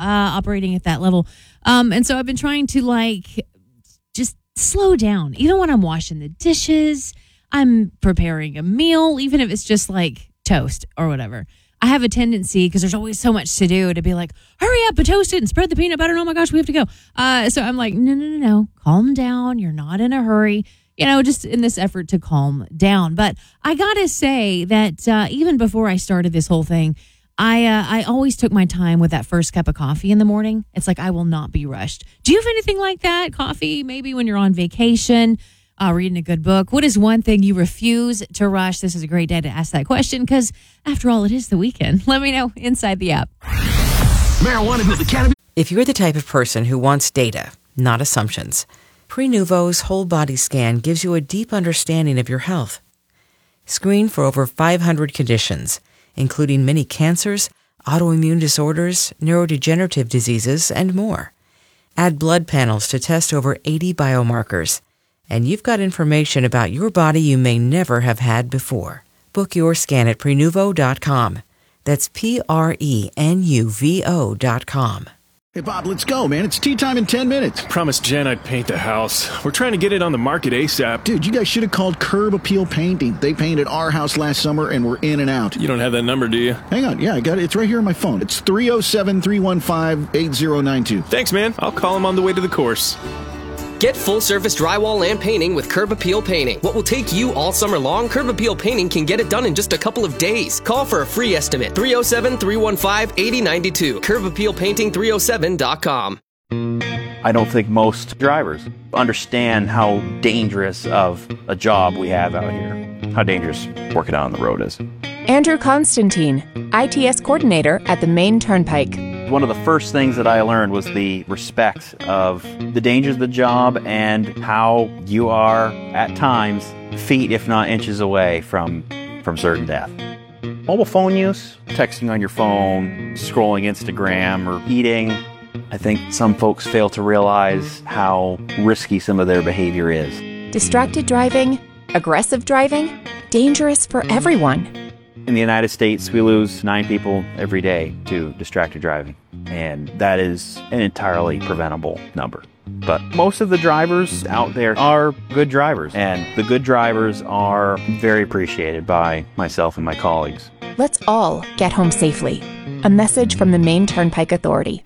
operating at that level. And so I've been trying to just slow down. Even when I'm washing the dishes, I'm preparing a meal, even if it's just like toast or whatever. I have a tendency, because there's always so much to do, to be like, hurry up and toast it and spread the peanut butter. Oh my gosh, we have to go. So I'm like, no. Calm down. You're not in a hurry. Just in this effort to calm down. But I got to say that even before I started this whole thing, I always took my time with that first cup of coffee in the morning. It's like I will not be rushed. Do you have anything like that? Coffee, maybe when you're on vacation, reading a good book. What is one thing you refuse to rush? This is a great day to ask that question because, after all, it is the weekend. Let me know inside the app. Marijuana with the cannabis. If you're the type of person who wants data, not assumptions, Prenuvo's whole body scan gives you a deep understanding of your health. Screen for over 500 conditions, including many cancers, autoimmune disorders, neurodegenerative diseases, and more. Add blood panels to test over 80 biomarkers. And you've got information about your body you may never have had before. Book your scan at Prenuvo.com. That's Prenuvo.com. Hey, Bob, let's go, man. It's tea time in 10 minutes. Promised Jen I'd paint the house. We're trying to get it on the market ASAP. Dude, you guys should have called Curb Appeal Painting. They painted our house last summer, and we're in and out. You don't have that number, do you? Hang on. Yeah, I got it. It's right here on my phone. It's 307-315-8092. Thanks, man. I'll call him on the way to the course. Get full-service drywall and painting with Curb Appeal Painting. What will take you all summer long, Curb Appeal Painting can get it done in just a couple of days. Call for a free estimate. 307-315-8092. CurbAppealPainting307.com. I don't think most drivers understand how dangerous of a job we have out here. How dangerous working out on the road is. Andrew Constantine, ITS coordinator at the Maine Turnpike. One of the first things that I learned was the respect of the dangers of the job and how you are, at times, feet if not inches away from certain death. Mobile phone use, texting on your phone, scrolling Instagram, or eating. I think some folks fail to realize how risky some of their behavior is. Distracted driving, aggressive driving, dangerous for everyone. In the United States, we lose 9 people every day to distracted driving, and that is an entirely preventable number. But most of the drivers out there are good drivers, and the good drivers are very appreciated by myself and my colleagues. Let's all get home safely. A message from the Maine Turnpike Authority.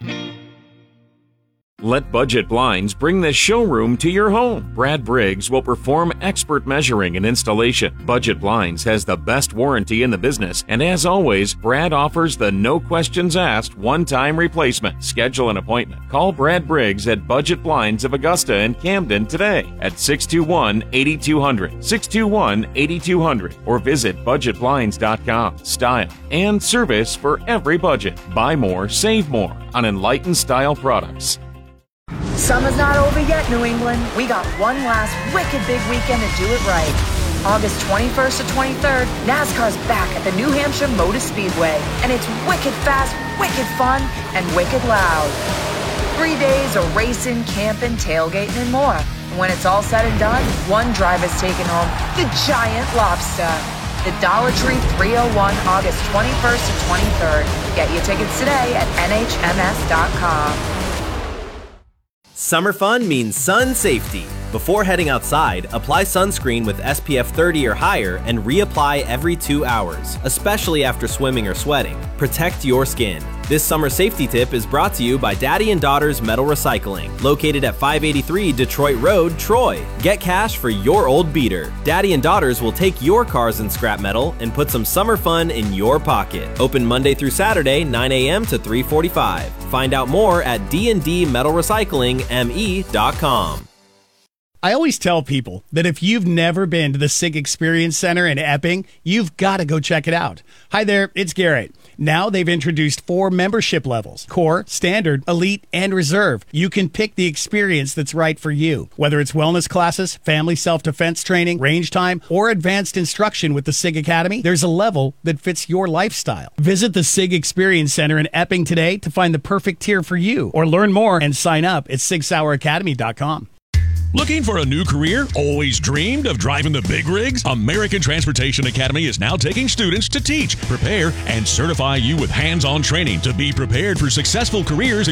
Let Budget Blinds bring the showroom to your home. Brad Briggs will perform expert measuring and installation. Budget Blinds has the best warranty in the business, and as always, Brad offers the no questions asked one-time replacement. Schedule an appointment. Call Brad Briggs at Budget Blinds of Augusta and Camden today at 621-8200, 621-8200, or visit budgetblinds.com. Style and service for every budget. Buy more, save more on Enlightened Style products. Summer's not over yet, New England. We got one last wicked big weekend to do it right. August 21st to 23rd, NASCAR's back at the New Hampshire Motor Speedway, and it's wicked fast, wicked fun, and wicked loud. 3 days of racing, camping, tailgating, and more. And when it's all said and done, one driver's taking home the giant lobster. The Dollar Tree 301, August 21st to 23rd. Get your tickets today at nhms.com. Summer fun means sun safety. Before heading outside, apply sunscreen with SPF 30 or higher and reapply every 2 hours, especially after swimming or sweating. Protect your skin. This summer safety tip is brought to you by Daddy and Daughters Metal Recycling, located at 583 Detroit Road, Troy. Get cash for your old beater. Daddy and Daughters will take your cars and scrap metal and put some summer fun in your pocket. Open Monday through Saturday, 9 a.m. to 3:45. Find out more at dndmetalrecyclingme.com. I always tell people that if you've never been to the SIG Experience Center in Epping, you've got to go check it out. Hi there, it's Garrett. Now they've introduced 4 membership levels: Core, Standard, Elite, and Reserve. You can pick the experience that's right for you. Whether it's wellness classes, family self-defense training, range time, or advanced instruction with the SIG Academy, there's a level that fits your lifestyle. Visit the SIG Experience Center in Epping today to find the perfect tier for you, or learn more and sign up at SigSauerAcademy.com. Looking for a new career? Always dreamed of driving the big rigs? American Transportation Academy is now taking students to teach, prepare, and certify you with hands-on training to be prepared for successful careers